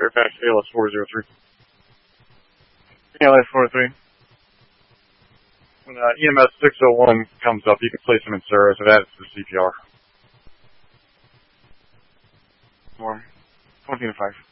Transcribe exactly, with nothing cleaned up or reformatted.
Fairfax, A L S four zero three. A L S four zero three. When uh, E M S six oh one comes up, you can place him in service and add it to the C P R. More. fourteen to five.